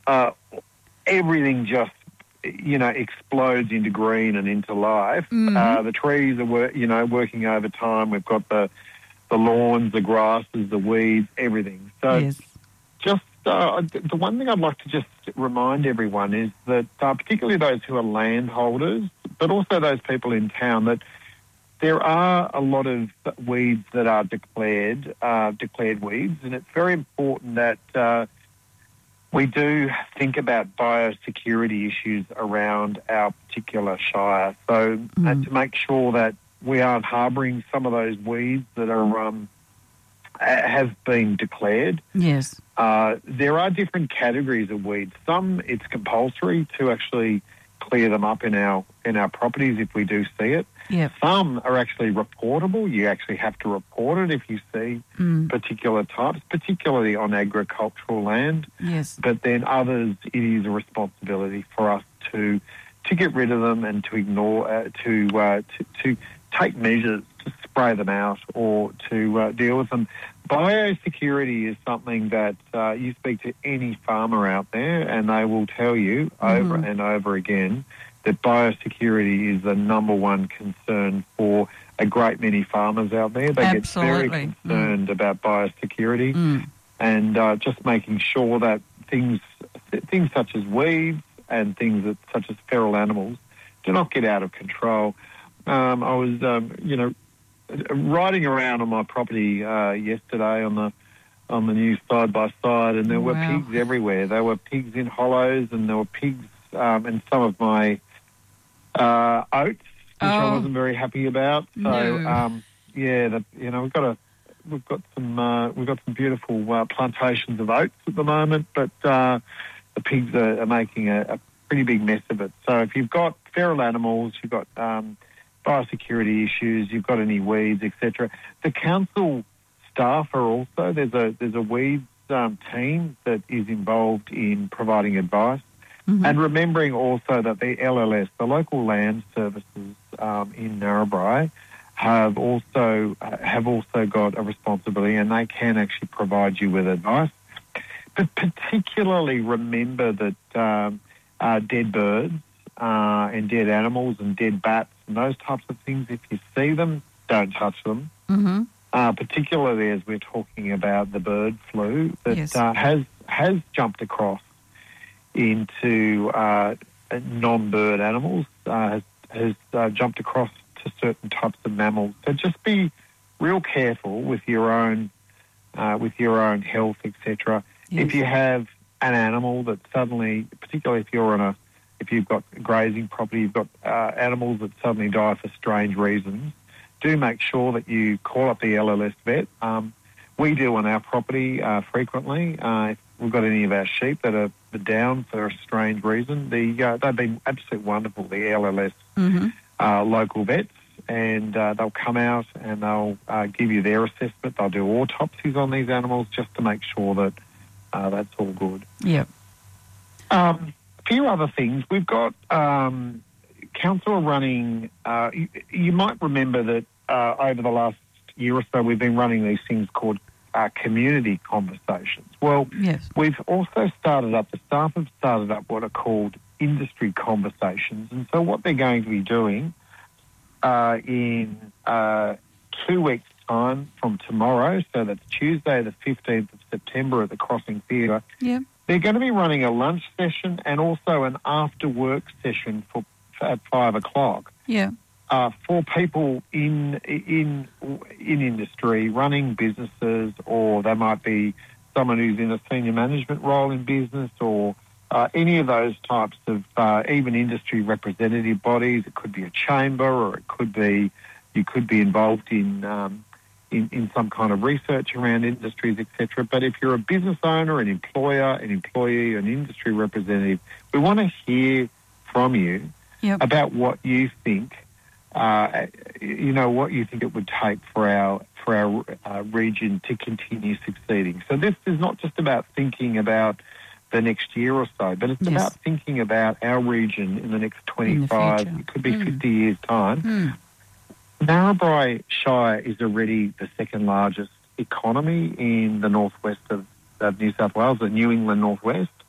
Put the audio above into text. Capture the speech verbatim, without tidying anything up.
uh, everything just, you know, explodes into green and into life. Mm-hmm. Uh, the trees are, wor- you know, working overtime. We've got the the lawns, the grasses, the weeds, everything. So Yes. just uh, the one thing I'd like to just remind everyone is that, uh, particularly those who are landholders, but also those people in town, that there are a lot of weeds that are declared, uh, declared weeds, and it's very important that uh, we do think about biosecurity issues around our particular shire. So Mm. uh, to make sure that we aren't harbouring some of those weeds that are um, a- have been declared. Yes. Uh, there are different categories of weeds. Some it's compulsory to actually clear them up in our in our properties if we do see it. Yep. Some are actually reportable. You actually have to report it if you see Mm. particular types, particularly on agricultural land. Yes. But then others, it is a responsibility for us to to get rid of them and to ignore, uh, to, uh, to to take measures to spray them out or to uh, deal with them. Biosecurity is something that uh, you speak to any farmer out there and they will tell you over Mhm. and over again that biosecurity is the number one concern for a great many farmers out there. They Absolutely. get very concerned mm. about biosecurity Mm. and uh, just making sure that things things such as weeds and things that, such as feral animals do not get out of control. Um, I was, um, you know, riding around on my property uh, yesterday on the on the new side by side, and there were Wow. pigs everywhere. There were pigs in hollows, and there were pigs um, in some of my uh, oats, which I Oh. wasn't very happy about. So, No. um, yeah, the, you know, we've got a we've got some uh, we've got some beautiful uh, plantations of oats at the moment, but uh, the pigs are, are making a, a pretty big mess of it. So, if you've got feral animals, you've got um, biosecurity issues, you've got any weeds, et cetera. The council staff are also there's a there's a weeds um, team that is involved in providing advice, Mhm. and remembering also that the L L S, the local land services um, in Narrabri, have also uh, have also got a responsibility, and they can actually provide you with advice. But particularly remember that um, uh, dead birds uh, and dead animals and dead bats and those types of things, if you see them, don't touch them. Mhm. Uh, particularly as we're talking about the bird flu that Yes. uh, has has jumped across into uh, non-bird animals, uh, has, has uh, jumped across to certain types of mammals. So just be real careful with your own uh, with your own health, et cetera. Yes. If you have an animal that suddenly, particularly if you're on a if you've got grazing property, you've got uh, animals that suddenly die for strange reasons, do make sure that you call up the L L S vet. Um, we do on our property uh, frequently. Uh, if we've got any of our sheep that are down for a strange reason, the uh, they've been absolutely wonderful, the L L S Mhm. uh, local vets, and uh, they'll come out and they'll uh, give you their assessment. They'll do autopsies on these animals just to make sure that uh, that's all good. Yep. Um, a few other things. We've got um, council are running, uh, you, you might remember that uh, over the last year or so we've been running these things called uh, community conversations. Well, Yes. we've also started up, the staff have started up what are called industry conversations. And so what they're going to be doing uh, in uh, two weeks' time from tomorrow, so that's Tuesday the fifteenth of September at the Crossing Theatre, Yep. they're going to be running a lunch session and also an after-work session for at five o'clock Yeah. uh, for people in in in industry, running businesses, or they might be someone who's in a senior management role in business, or uh, any of those types of uh, even industry representative bodies. It could be a chamber, or it could be you could be involved in. Um, In, in some kind of research around industries, et cetera. But if you're a business owner, an employer, an employee, an industry representative, we want to hear from you Yep. about what you think, uh, you know, what you think it would take for our for our uh, region to continue succeeding. So this is not just about thinking about the next year or so, but it's Yes. about thinking about our region in the next twenty-five, future. it could be Mm. fifty years' time. Mm. Narrabri Shire is already the second largest economy in the northwest of, of New South Wales, the New England northwest.